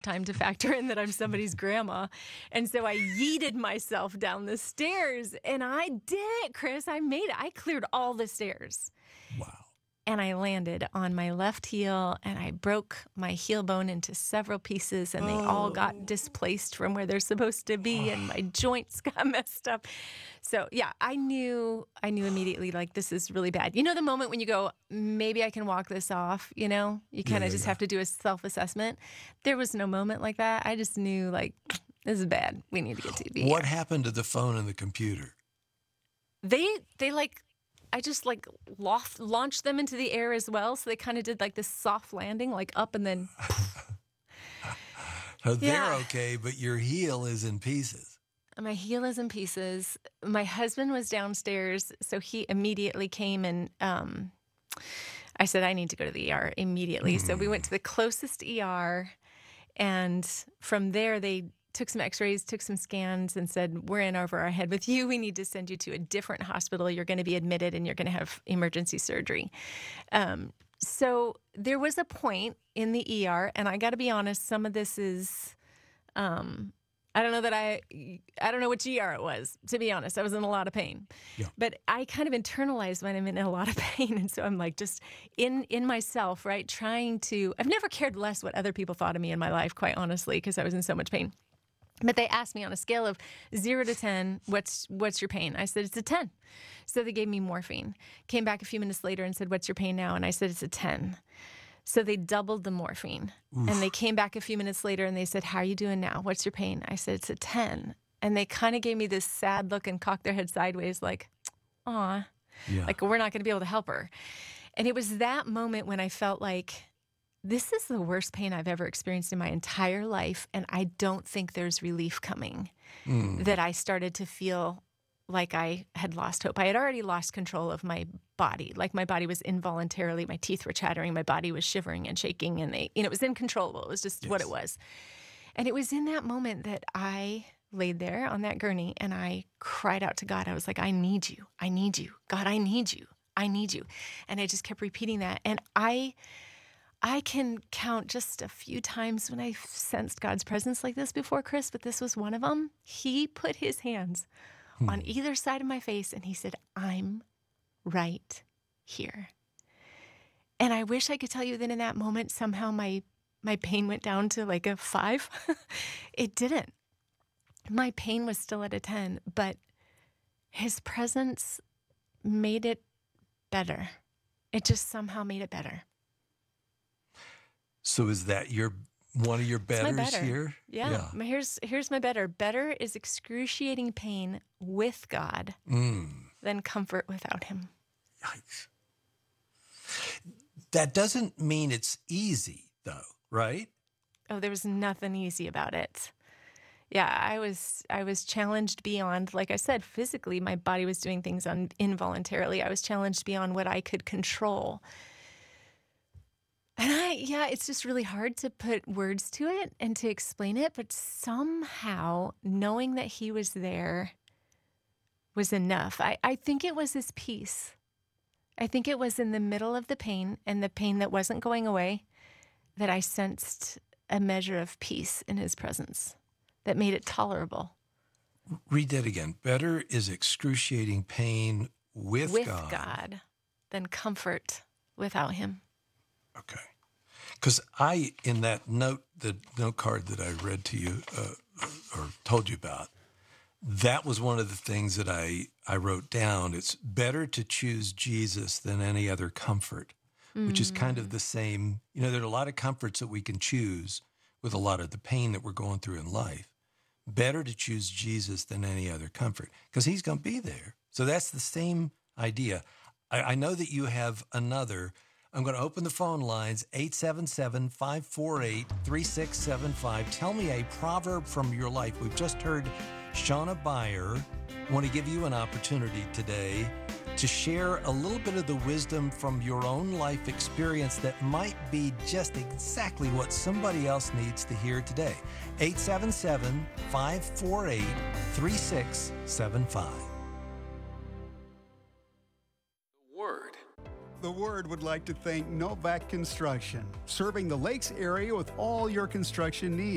time to factor in that I'm somebody's grandma. And so I yeeted myself down the stairs, and I did it, Chris. I made it. I cleared all the stairs. Wow. And I landed on my left heel, and I broke my heel bone into several pieces, and they all got displaced from where they're supposed to be, and my joints got messed up. So yeah, I knew immediately, like, this is really bad. You know, the moment when you go, maybe I can walk this off, you know, you kind of just have to do a self-assessment. There was no moment like that. I just knew, like, this is bad. We need to get to the What happened to the phone and the computer? They like, I just like launched them into the air as well. So they kind of did like this soft landing, like up and then. They're okay, but your heel is in pieces. My heel is in pieces. My husband was downstairs, so he immediately came and I said, I need to go to the ER immediately. So we went to the closest ER, and from there they took some x-rays, took some scans, and said, we're in over our head with you. We need to send you to a different hospital. You're going to be admitted, and you're going to have emergency surgery. So there was a point in the ER, and I got to be honest, some of this is, I don't know which ER it was, to be honest. I was in a lot of pain. Yeah. But I kind of internalized when I'm in a lot of pain. And so I'm like just in myself, right, trying to, I've never cared less what other people thought of me in my life, quite honestly, because I was in so much pain. But they asked me on a scale of 0 to 10, what's your pain? I said, it's a 10. So they gave me morphine. Came back a few minutes later and said, what's your pain now? And I said, it's a 10. So they doubled the morphine. Oof. And they came back a few minutes later and they said, how are you doing now? What's your pain? I said, it's a 10. And they kind of gave me this sad look and cocked their head sideways like, aw, like we're not going to be able to help her. And it was that moment when I felt like, this is the worst pain I've ever experienced in my entire life, and I don't think there's relief coming, that I started to feel like I had lost hope. I had already lost control of my body. Like my body was involuntarily, my teeth were chattering, my body was shivering and shaking, and it was uncontrollable. It was just what it was. And it was in that moment that I laid there on that gurney and I cried out to God. I was like, I need you. I need you. God, I need you. I need you. And I just kept repeating that. And I can count just a few times when I sensed God's presence like this before, Chris, but this was one of them. He put his hands on either side of my face and he said, I'm right here. And I wish I could tell you that in that moment, somehow my pain went down to like a 5. It didn't. My pain was still at a 10, but his presence made it better. It just somehow made it better. So is that one of your betters here? Yeah. Here's my better. Better is excruciating pain with God than comfort without him. Yikes. That doesn't mean it's easy, though, right? Oh, there was nothing easy about it. Yeah, I was challenged beyond, like I said, physically, my body was doing things involuntarily. I was challenged beyond what I could control. And it's just really hard to put words to it and to explain it, but somehow knowing that he was there was enough. I think it was his peace. I think it was in the middle of the pain and the pain that wasn't going away that I sensed a measure of peace in his presence that made it tolerable. Read that again. Better is excruciating pain with God than comfort without him. Okay. Because in that note card that I read to you or told you about, that was one of the things that I wrote down. It's better to choose Jesus than any other comfort, which is kind of the same. You know, there are a lot of comforts that we can choose with a lot of the pain that we're going through in life. Better to choose Jesus than any other comfort because he's going to be there. So that's the same idea. I know that you have another. I'm going to open the phone lines, 877-548-3675. Tell me a proverb from your life. We've just heard Shauna Beyer. I want to give you an opportunity today to share a little bit of the wisdom from your own life experience that might be just exactly what somebody else needs to hear today. 877-548-3675. The Word would like to thank Novak Construction, serving the Lakes area with all your construction needs.